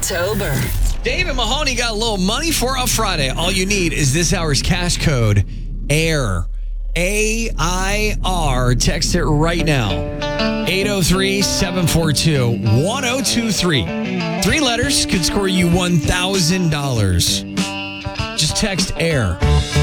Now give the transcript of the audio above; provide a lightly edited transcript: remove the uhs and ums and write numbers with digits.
October. David Mahoney got a little money for a Friday. All you need is this hour's cash code, AIR. AIR. Text it right now. 803-742-1023. 3 letters could score you $1,000. Just text AIR